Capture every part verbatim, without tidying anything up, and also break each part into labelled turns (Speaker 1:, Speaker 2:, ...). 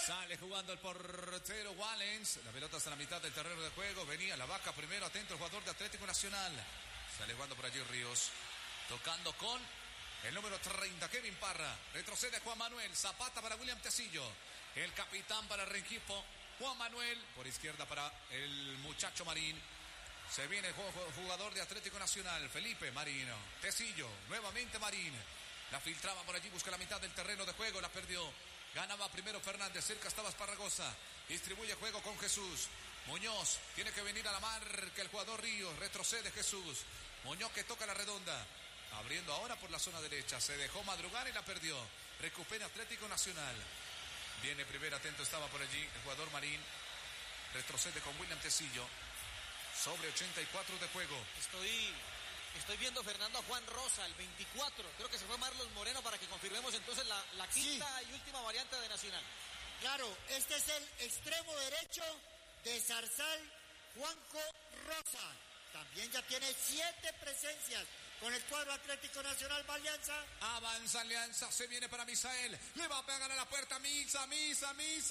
Speaker 1: Sale jugando el portero Wallens. La pelota está en la mitad del terreno de juego. Venía la vaca primero, atento el jugador de Atlético Nacional. Sale jugando por allí Ríos. Tocando con el número treinta, Kevin Parra. Retrocede Juan Manuel. Zapata para William Tecillo. El capitán para Rengifo. Juan Manuel. Por izquierda para el muchacho Marín. Se viene el jugador de Atlético Nacional. Felipe Marino. Tecillo. Nuevamente Marín. La filtraba por allí. Busca la mitad del terreno de juego. La perdió. Ganaba primero Fernández, cerca estaba Esparragosa. Distribuye juego con Jesús. Muñoz, tiene que venir a la marca el jugador Ríos. Retrocede Jesús. Muñoz que toca la redonda. Abriendo ahora por la zona derecha. Se dejó madrugar y la perdió. Recupera Atlético Nacional. Viene primero, atento estaba por allí el jugador Marín. Retrocede con William Tecillo. Sobre ochenta y cuatro de juego.
Speaker 2: Estoy... Estoy viendo Fernando a Juan Rosa, el veinticuatro. Creo que se fue Marlos Moreno para que confirmemos entonces la, la quinta sí. y última variante de Nacional.
Speaker 3: Claro, este es el extremo derecho de Zarzal, Juanco Rosa. También ya tiene siete presencias con el cuadro Atlético Nacional. Va Alianza.
Speaker 1: Avanza Alianza, se viene para Misael. Le va a pegar a la puerta Misa, Misa,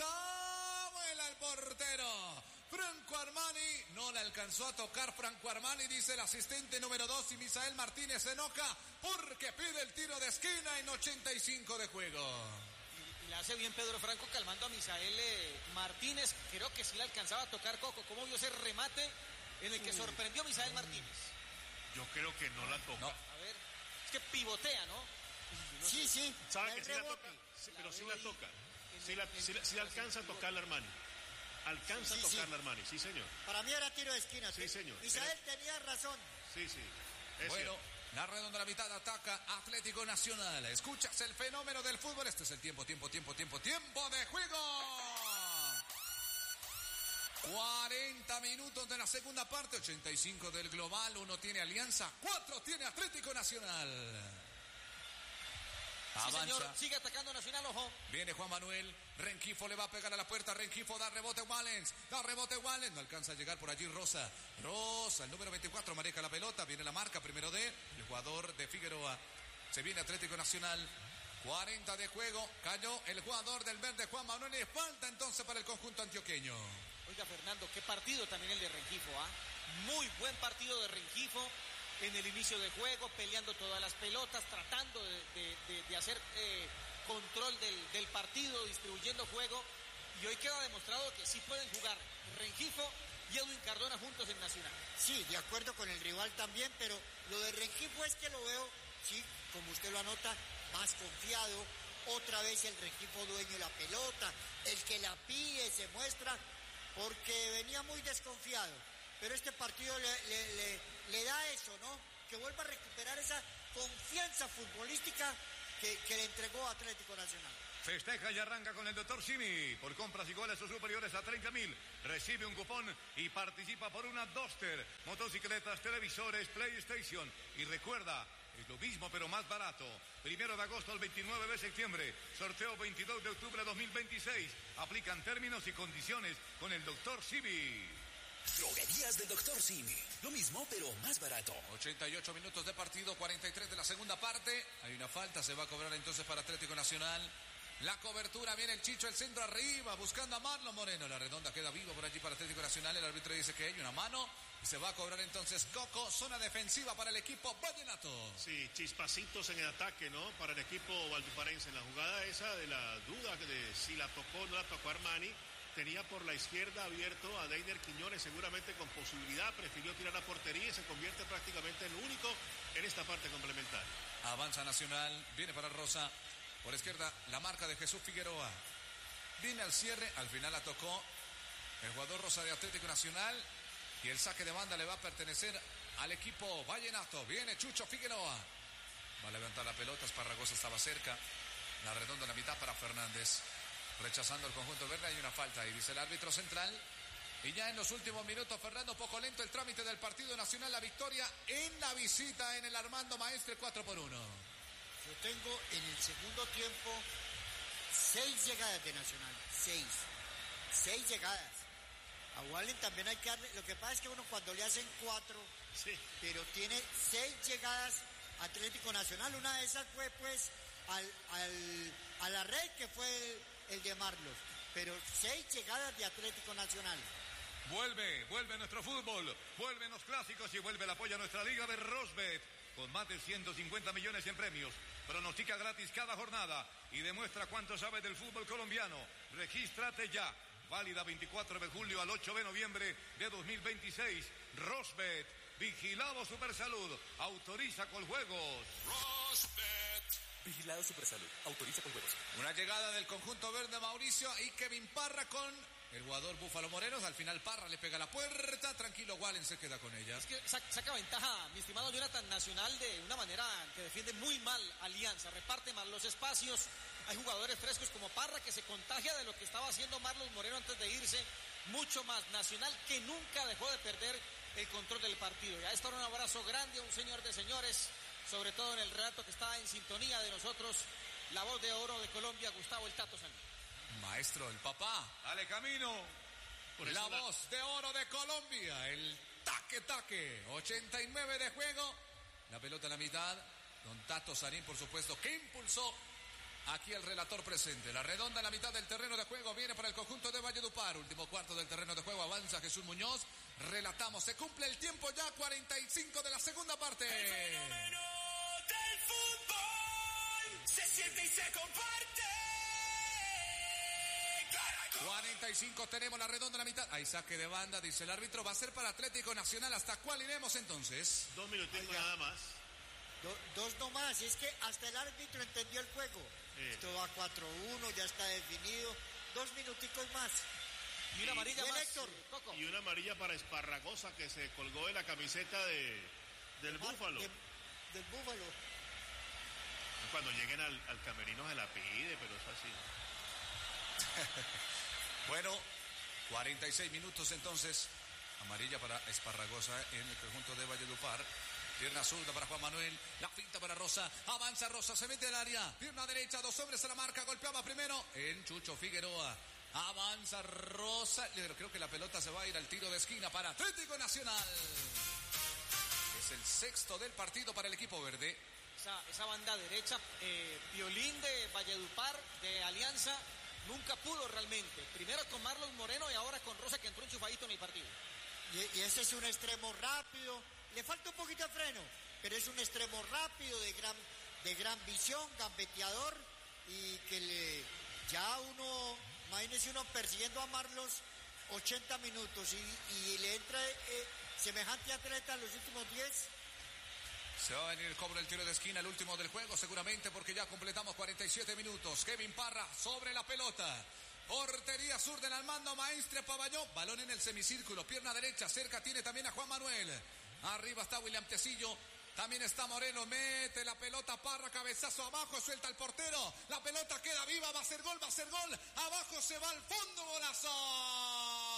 Speaker 1: Misa. Vuela el portero. Franco Armani, no le alcanzó a tocar Franco Armani, dice el asistente número dos, y Misael Martínez se enoja porque pide el tiro de esquina en ochenta y cinco de juego.
Speaker 2: Y, y le hace bien Pedro Franco calmando a Misael eh, Martínez. Creo que sí le alcanzaba a tocar Coco. ¿Cómo vio ese remate en el que uh, sorprendió a Misael Martínez?
Speaker 4: Yo creo que no la toca. No.
Speaker 2: A ver, es que pivotea, ¿no?
Speaker 3: no sí, sé. sí.
Speaker 4: Sabe que sí la toca, sí, pero sí la toca. Sí la, sí, sí alcanza a tocar la Armani. Alcanza sí, sí, a tocar sí. la Armani, sí señor.
Speaker 3: Para mí era tiro de esquina.
Speaker 4: Sí, señor.
Speaker 3: Misael Era... tenía razón.
Speaker 4: Sí, sí.
Speaker 1: Es bueno, cierto. La redonda de la mitad ataca Atlético Nacional. Escuchas el fenómeno del fútbol. Este es el tiempo, tiempo, tiempo, tiempo, tiempo de juego. cuarenta minutos de la segunda parte, ochenta y cinco del global. Uno tiene Alianza, cuatro tiene Atlético Nacional.
Speaker 2: Avanza. Sí, señor, sigue atacando Nacional, ojo.
Speaker 1: Viene Juan Manuel, Rengifo le va a pegar a la puerta, Rengifo da rebote Wallens, da rebote Wallens, no alcanza a llegar por allí Rosa, Rosa, el número veinticuatro maneja la pelota, viene la marca primero de el jugador de Figueroa, se viene Atlético Nacional, cuarenta de juego, cayó el jugador del verde Juan Manuel, y falta entonces para el conjunto antioqueño.
Speaker 2: Oiga Fernando, qué partido también el de Rengifo, ¿ah? ¿eh? Muy buen partido de Rengifo. En el inicio de juego, peleando todas las pelotas, tratando de, de, de, de hacer eh, control del, del partido, distribuyendo juego. Y hoy queda demostrado que sí pueden jugar Rengifo y Edwin Cardona juntos en Nacional.
Speaker 3: Sí, de acuerdo con el rival también, pero lo de Rengifo es que lo veo, sí, como usted lo anota, más confiado. Otra vez el Rengifo dueño de la pelota, el que la pide, se muestra, porque venía muy desconfiado. Pero este partido le, le, le, le da eso, ¿no? Que vuelva a recuperar esa confianza futbolística que, que le entregó Atlético Nacional.
Speaker 5: Festeja y arranca con el doctor Simi. Por compras iguales o superiores a treinta mil, recibe un cupón y participa por una Duster, motocicletas, televisores, PlayStation. Y recuerda, es lo mismo pero más barato. Primero de agosto al veintinueve de septiembre. Sorteo veintidós de octubre de dos mil veintiséis. Aplican términos y condiciones con el doctor Simi.
Speaker 6: Droguerías del doctor Simi. Lo mismo, pero más barato.
Speaker 1: ochenta y ocho minutos de partido, cuarenta y tres de la segunda parte. Hay una falta, se va a cobrar entonces para Atlético Nacional. La cobertura, viene el Chicho, el centro arriba, buscando a Marlon Moreno. La redonda queda vivo por allí para Atlético Nacional. El árbitro dice que hay una mano y se va a cobrar entonces Coco. Zona defensiva para el equipo vallenato.
Speaker 4: Sí, chispacitos en el ataque, ¿no? Para el equipo valdiparense. En la jugada esa de la duda de si la tocó o no la tocó Armani. Tenía por la izquierda abierto a Deiner Quiñones, seguramente con posibilidad, prefirió tirar a portería y se convierte prácticamente en único en esta parte complementaria.
Speaker 1: Avanza Nacional, viene para Rosa, por la izquierda la marca de Jesús Figueroa. Viene al cierre, al final la tocó el jugador Rosa de Atlético Nacional y el saque de banda le va a pertenecer al equipo vallenato. Viene Chucho Figueroa, va a levantar la pelota, Esparragosa estaba cerca, la redonda en la mitad para Fernández. Rechazando el conjunto verde, hay una falta y dice el árbitro central. Y ya en los últimos minutos, Fernando, poco lento el trámite del partido nacional, la victoria en la visita en el Armando Maestre, cuatro por uno.
Speaker 3: Yo tengo en el segundo tiempo seis llegadas de Nacional, seis, seis llegadas. A Wallen también hay que darle, lo que pasa es que uno cuando le hacen cuatro, sí, pero tiene seis llegadas Atlético Nacional, una de esas fue pues al, al, a la red que fue el, el de Marlos. pero seis llegadas de Atlético Nacional.
Speaker 5: Vuelve, vuelve nuestro fútbol, vuelven los clásicos y vuelve el apoyo a nuestra liga de Rosbet. Con más de ciento cincuenta millones en premios. Pronostica gratis cada jornada y demuestra cuánto sabe del fútbol colombiano. Regístrate ya. Válida veinticuatro de julio al ocho de noviembre de dos mil veintiséis. Rosbet, vigilado Supersalud, autoriza con juegos.
Speaker 6: Rosbet. Vigilado Supersalud, autoriza con juegos.
Speaker 1: Una llegada del conjunto verde, Mauricio, y Kevin Parra con el jugador Búfalo Morenos. Al final Parra le pega la puerta, tranquilo, Wallen se queda con ella.
Speaker 2: Es que saca ventaja, mi estimado Jonathan, Nacional de una manera que defiende muy mal Alianza, reparte mal los espacios. Hay jugadores frescos como Parra que se contagia de lo que estaba haciendo Marlos Moreno antes de irse, mucho más. Nacional que nunca dejó de perder el control del partido. Y a esta hora un abrazo grande a un señor de señores, sobre todo en el relato que está en sintonía de nosotros, la voz de oro de Colombia, Gustavo El Tato Santos.
Speaker 1: Maestro, el papá.
Speaker 5: Dale camino.
Speaker 1: Por la la... voz de oro de Colombia, el taque taque. ochenta y nueve de juego. La pelota en la mitad. Don Tato Sanín, por supuesto, que impulsó aquí el relator presente. La redonda en la mitad del terreno de juego viene para el conjunto de Valledupar. Último cuarto del terreno de juego, avanza Jesús Muñoz. Relatamos, se cumple el tiempo ya, cuarenta y cinco de la segunda parte.
Speaker 6: El fenómeno del fútbol se siente y se comparte.
Speaker 1: cuarenta y cinco tenemos la redonda en la mitad. Hay saque de banda, dice el árbitro. Va a ser para Atlético Nacional. ¿Hasta cuál iremos entonces?
Speaker 4: Dos minutitos nada más.
Speaker 3: Do, dos no más. Es que hasta el árbitro entendió el juego. Sí. Esto va cuatro uno, ya está definido. Dos minuticos más.
Speaker 2: Y una amarilla más,
Speaker 3: Héctor.
Speaker 2: Coco.
Speaker 4: Y una amarilla para Esparragosa, que se colgó de la camiseta de, del Búfalo.
Speaker 3: De, del Búfalo.
Speaker 4: Cuando lleguen al, al camerino se la pide, pero es así.
Speaker 1: Bueno, cuarenta y seis minutos entonces. Amarilla para Esparragosa en el conjunto de Valledupar. Pierna zurda para Juan Manuel. La finta para Rosa. Avanza Rosa, se mete al área. Pierna derecha, dos hombres a la marca. Golpeaba primero en Chucho Figueroa. Avanza Rosa. Creo que la pelota se va a ir al tiro de esquina para Atlético Nacional. Es el sexto del partido para el equipo verde.
Speaker 2: Esa, esa banda derecha, eh, Violín de Valledupar, de Alianza, nunca pudo realmente. Primero con Marlos Moreno y ahora con Rosa, que entró enchufadito en el partido.
Speaker 3: Y, y ese es un extremo rápido. Le falta un poquito de freno, pero es un extremo rápido, de gran, de gran visión, gambeteador, y que le ya uno, imagínese uno persiguiendo a Marlos ochenta minutos y, y le entra eh, semejante atleta en los últimos diez.
Speaker 1: Se va a venir el cobro del tiro de esquina, el último del juego seguramente, porque ya completamos cuarenta y siete minutos. Kevin Parra sobre la pelota. Portería sur del Armando Maestre Pavalló. Balón en el semicírculo, pierna derecha, cerca tiene también a Juan Manuel. Arriba está William Tecillo. También está Moreno, mete la pelota Parra, cabezazo abajo, suelta el portero. La pelota queda viva, va a ser gol, va a ser gol. Abajo se va al fondo, golazo.